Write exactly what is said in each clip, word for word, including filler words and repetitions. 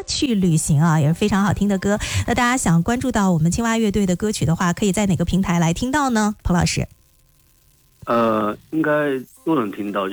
去旅行啊，也是非常好听的歌。那大家想关注到我们青蛙乐队的歌曲的话，可以在哪个平台来听到呢？彭老师。 呃，应该都能听到，就是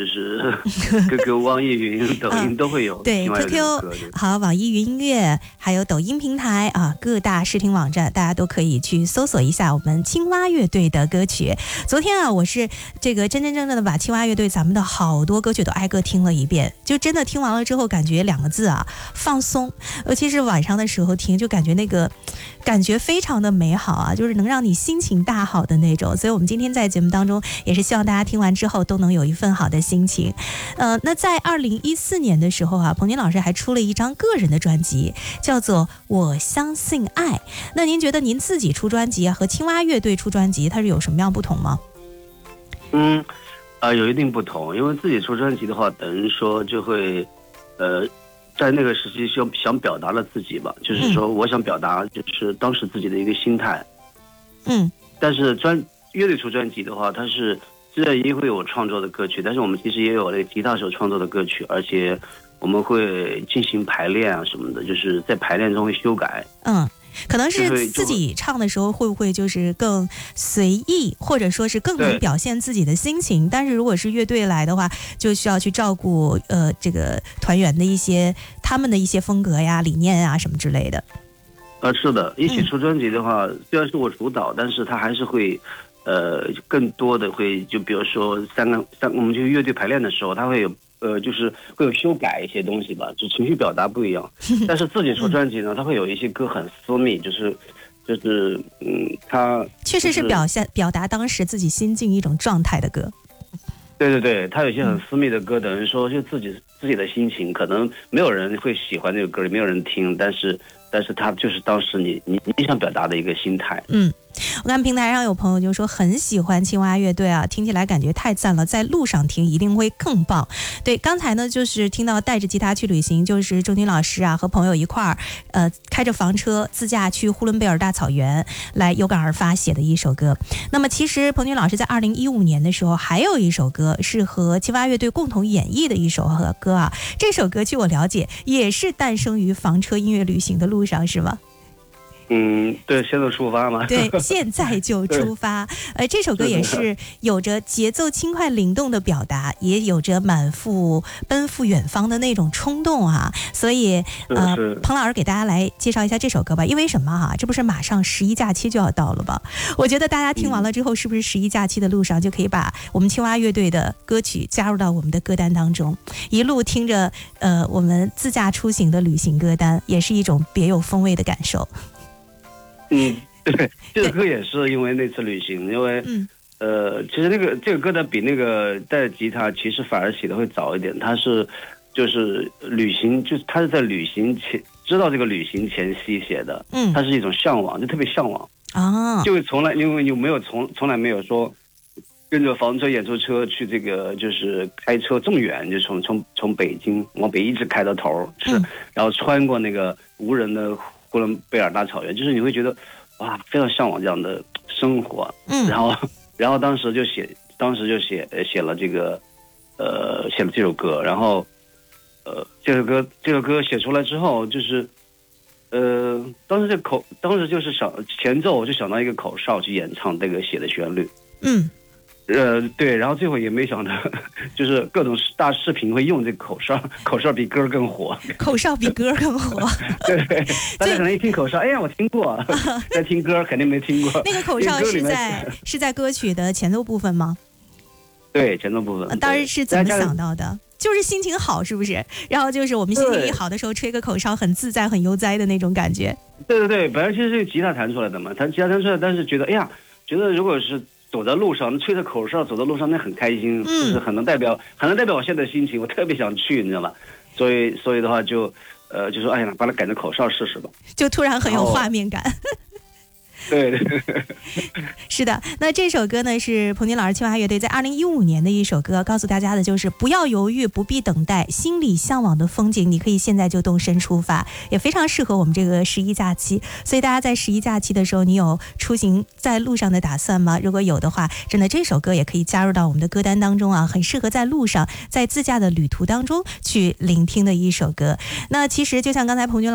Q Q、网易云、抖音都会有。 对 ，Q Q 好，网易云音乐，还有抖音平台啊，各大视听网站，大家都可以去搜索一下我们青蛙乐队的歌曲。昨天啊，我是这个真真正正的把青蛙乐队咱们的好多歌曲都挨个听了一遍，就真的听完了之后，感觉两个字啊，放松。尤其是晚上的时候听，就感觉那个感觉非常的美好啊，就是能让你心情大好的那种。所以我们今天在节目当中也是希望大家听完之后都能有一份好的心情。呃，那在二零一四年的时候啊，彭军老师还出了一张个人的专辑，叫做《我相信爱》。那您觉得您自己出专辑啊，和青蛙乐队出专辑，它是有什么样不同吗？ 嗯，啊、呃，有一定不同，因为自己出专辑的话，等于说就会，呃，在那个时期想想表达了自己吧，就是说我想表达就是当时自己的一个心态。 嗯， 但是专乐队出专辑的话，它是。虽然也会有创作的歌曲，但是我们其实也有那个吉他手创作的歌曲，而且我们会进行排练啊什么的，就是在排练中会修改。 嗯，可能是自己唱的时候会不会就是更随意，或者说是更能表现自己的心情？但是如果是乐队来的话，就需要去照顾呃这个团员的一些他们的一些风格呀、理念啊什么之类的。 呃，是的，一起出专辑的话，嗯、虽然是我主导，但是他还是会。呃，更多的会就比如说三个三，我们就乐队排练的时候，他会有呃，就是会有修改一些东西吧，就情绪表达不一样。但是自己出专辑呢，他会有一些歌很私密，就是就是嗯，他确实是表现、就是、表达当时自己心境一种状态的歌。 对对对，他有些很私密的歌，等于说就自己自己的心情，可能没有人会喜欢这个歌，也没有人听，但是但是他就是当时你你你想表达的一个心态。 嗯。我看平台上有朋友就说很喜欢青蛙乐队啊，听起来感觉太赞了，在路上听一定会更棒。对，刚才呢就是听到带着吉他去旅行，就是周军老师啊和朋友一块儿，呃，开着房车自驾去呼伦贝尔大草原，来有感而发写的一首歌。那么其实彭军老师在二零一五年的时候还有一首歌是和青蛙乐队共同演绎的一首歌啊，这首歌据我了解也是诞生于房车音乐旅行的路上，是吗？ 嗯，对，现在出发嘛。 对，现在就出发。呃，这首歌也是有着节奏轻快灵动的表达，也有着满腹奔赴远方的那种冲动啊。所以，呃，彭老师给大家来介绍一下这首歌吧。因为什么哈、啊？这不是马上十一假期就要到了吗？我觉得大家听完了之后，是不是十一假期的路上就可以把我们青蛙乐队的歌曲加入到我们的歌单当中，一路听着呃我们自驾出行的旅行歌单，也是一种别有风味的感受。 嗯，对，这个歌也是因为那次旅行，因为、嗯、呃，其实那个这个歌单比那个带吉他其实反而写的会早一点。它是就是旅行，就是他是在旅行前知道这个旅行前夕写的，嗯，它是一种向往，就特别向往啊，就从来因为有没有从从来没有说跟着房车演出车去这个就是开车这么远，就从从从北京往北一直开到头，是、嗯、然后穿过那个无人的呼伦贝尔大草原，就是你会觉得哇，非常向往这样的生活。嗯，然后，然后当时就写，当时就写写了这个，呃，写了这首歌。然后，呃，这首歌这首歌写出来之后，就是，呃，当时这口，当时就是想前奏，我就想到一个口哨去演唱这个写的旋律。嗯。呃，对，然后最后也没想到，就是各种大视频会用这个口哨，口哨比歌更火， 口哨比歌更火。 对，大家可能一听口哨，哎呀，我听过，在听歌肯定没听过。 那个口哨是在是在歌曲的前奏部分吗？ 对，前奏部分。 当时是怎么想到的？就是心情好，是不是？然后就是我们心情一好的时候，吹个口哨，很自在、很悠哉的那种感觉。 对对对，本来其实是吉他弹出来的嘛，弹吉他弹出来，但是觉得，哎呀，觉得如果是。走在路上，吹着口哨走在路上，那很开心，就是很能代表，很能代表我现在的心情。我特别想去，你知道吗？所以，所以的话就，呃，就说，哎呀，把它改成口哨试试吧。 就突然很有画面感。 对对对， 是的。那这首歌呢是彭军老师青蛙乐队在二零一五年的一首歌，告诉大家的就是不要犹豫，不必等待，心里向往的风景，你可以现在就动身出发，也非常适合我们这个十一假期。所以大家在十一假期的时候，你有出行在路上的打算吗？如果有的话，真的这首歌也可以加入到我们的歌单当中啊，很适合在路上，在自驾的旅途当中去聆听的一首歌。那其实就像刚才彭军老师